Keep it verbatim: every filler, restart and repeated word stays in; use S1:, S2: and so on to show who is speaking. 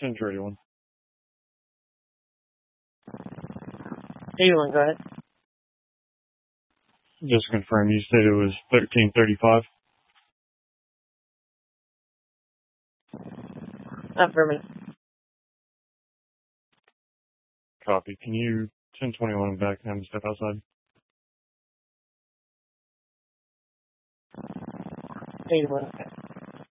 S1: Center eighty-one.
S2: eighty-one, go ahead.
S1: Just confirm, you said it was thirteen thirty-five?
S2: Affirmative.
S1: Copy. Can you ten twenty-one back and have me step outside?
S2: eighty-one, okay.